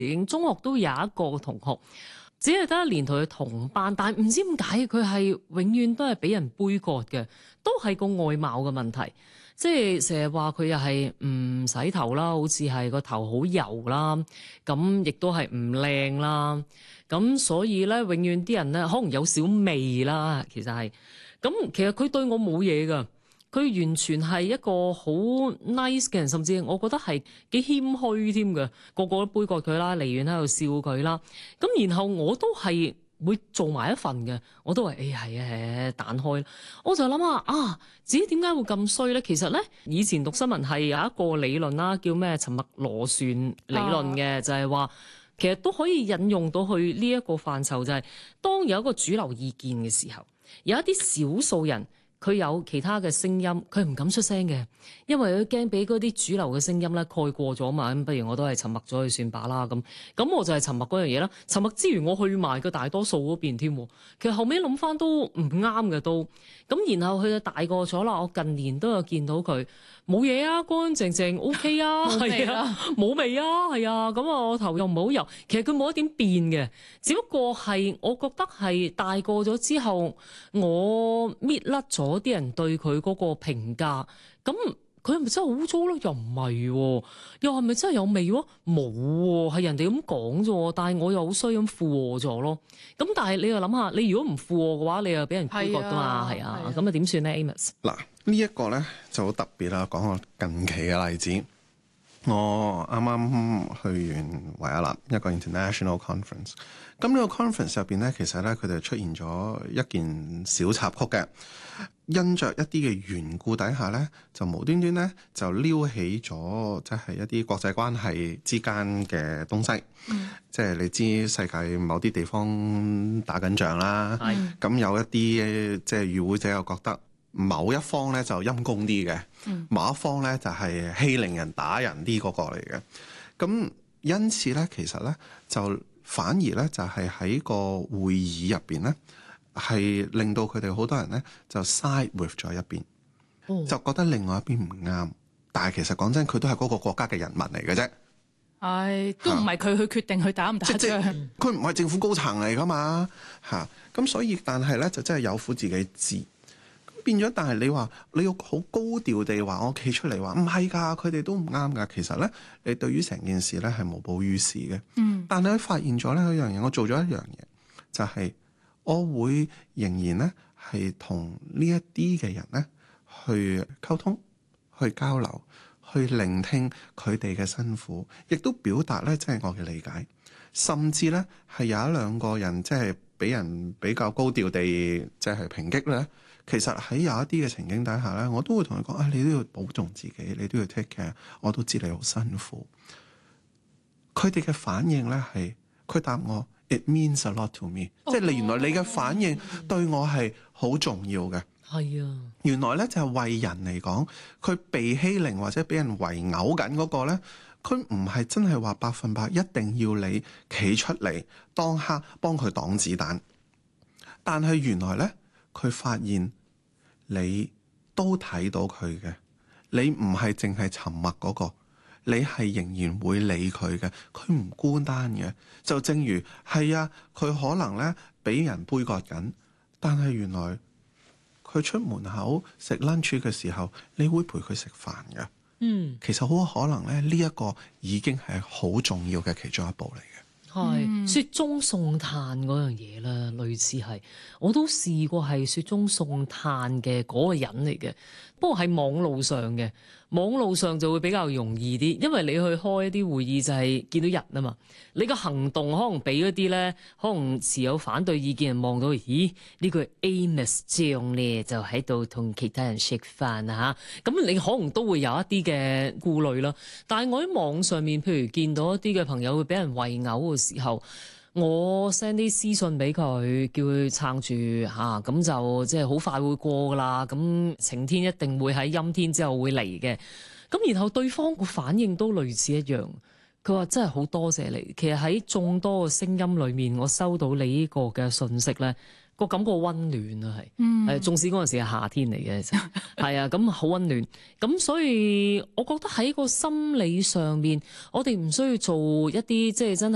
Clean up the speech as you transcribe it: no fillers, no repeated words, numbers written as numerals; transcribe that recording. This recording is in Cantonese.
中學都有一個同學，只係得一年同佢同班，但係唔知點解佢係永遠都係俾人杯葛嘅，都係個外貌嘅問題。即係成日話佢又係唔洗頭啦，好似係個頭好油啦，咁亦都係唔靚啦。咁所以咧，永遠啲人咧可能有少味啦，其實係。咁其實佢對我冇嘢㗎，佢完全係一個好 nice 嘅人，甚至我覺得係幾謙虛添㗎，個個都杯葛佢啦，離遠喺度笑佢啦。咁然後我都係會做埋一份嘅，我都話係啊係彈開。我就諗下啊，自己點解會咁衰咧？其實咧，以前讀新聞係有一個理論啦，叫咩沉默螺旋理論嘅，就係話其實都可以引用到去呢一個範疇，就係當有一個主流意見嘅時候，有一啲少數人佢有其他嘅聲音，佢唔敢出聲嘅，因為佢驚俾嗰啲主流嘅聲音咧蓋過咗嘛。咁不如我都係沉默咗去算罷啦。咁我就係沉默嗰樣嘢啦。沉默之餘，我去埋個大多數嗰邊添。其實後尾諗翻都唔啱嘅都。咁然後佢就大個咗啦。我近年都有見到佢冇嘢啊，乾乾淨淨 OK 啊，係啊，冇味啊，係啊。咁我頭又唔好油。其實佢冇一點變嘅，只不過係我覺得係大個咗之後，我搣甩咗啲人對佢嗰個評價。咁佢係咪真係污糟咧？又唔係喎，又係咪真係有味喎？冇喎，係人哋咁講啫。但係我又好衰咁附和咗咯。咁但係你又諗下，你如果唔附和嘅話，你又俾人杯葛㗎嘛？係啊，咁啊點算咧 Amos？ 嗱，呢一個咧就好特別啦。講個近期嘅例子，我啱啱去完維也納一個 international conference。咁呢個 conference 入邊咧，其實咧佢哋出現咗一件小插曲嘅。因着一啲嘅緣故底下咧，就無端端咧就撩起咗即係一啲國際關係之間嘅東西。即係你知世界某啲地方打緊仗啦，咁有一啲即係與會者又覺得某一方咧就陰公啲嘅，某一方咧就係欺凌人打人啲嗰個嚟嘅。咁因此咧，其實咧就反而咧就係喺個會議入邊咧，係令到佢哋好多人咧就 side with 咗一邊，就覺得另外一邊唔啱。但係其實講真，佢都係嗰個國家嘅人民嚟嘅啫。 係都唔係佢去決定去打唔打仗， 佢唔係政府高層嚟噶嘛嚇。咁所以但係咧就真係有苦自己知。變咗，但係你話你要好高調地話我企出嚟話唔係㗎，佢哋都唔啱㗎。其實咧，你對於成件事咧係無補於事嘅。但係你發現咗咧一樣嘢，我做咗一樣嘢，就係我會仍然咧係同呢一啲嘅人咧去溝通、去交流、去聆聽佢哋嘅辛苦，亦都表達咧即係我嘅理解。甚至咧係有一兩個人即係俾人比較高調地即係抨擊咧。其實喺有一啲嘅情景底下咧，我都會同佢講：你都要保重自己，你都要 take care。我都知你好辛苦。佢哋嘅反應咧係，佢答我 ：It means a lot to me。即係你原來你嘅反應對我係好重要嘅。 係啊， 原來咧就係為人嚟講，佢被欺凌或者俾人圍毆緊嗰個咧，佢唔係真係話100%一定要你企出嚟當刻幫佢擋子彈，但係原來咧。佢發現你都睇到佢嘅，你唔係淨係沉默嗰個，你係仍然會理佢嘅，佢唔孤單嘅。就正如係啊，佢可能咧俾人杯葛緊，但係原來佢出門口食 lunch 嘅時候，你會陪佢食飯嘅。其實好可能咧，呢一個已經係好重要嘅其中一步嚟嘅。 係雪中送炭嗰樣嘢啦，類似係我都試過係雪中送炭嘅嗰個人嚟嘅，不過係網路上嘅，網路上就會比較容易啲，因為你去開一啲會議就係見到人啊嘛，你個行動可能俾嗰啲咧，可能持有反對意見人望到，咦呢個 Amos 醬咧就喺度同其他人食飯啊嚇，咁你可能都會有一啲嘅顧慮啦。但係我喺網上面，譬如見到一啲嘅朋友會俾人圍毆嘅時候，我 send 啲私信俾佢，叫佢撐住嚇，咁就即係好快會過噶啦。咁晴天一定會喺陰天之後會嚟嘅。咁然後對方個反應都類似一樣，佢話真係好多謝你。其實喺眾多嘅聲音裏面，我收到你呢個嘅信息咧，個感覺溫暖啊，係縱使嗰陣時係夏天嚟嘅，其實係啊，咁好溫暖。咁所以我覺得喺個心理上面，我哋唔需要做一啲即係真係。